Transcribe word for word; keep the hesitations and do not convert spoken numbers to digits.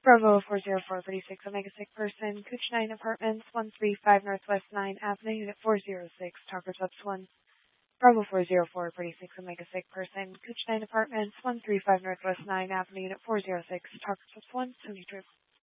Bravo four zero four, pretty six, Omega six person, Cooch nine Apartments, one three five Northwest nine Avenue, Unit four zero six, Talker Subs one. Bravo four zero four, pretty six, Omega six person, Cooch nine Apartments, one three five Northwest nine Avenue, Unit four zero six, Talker Subs one, Tony Trip.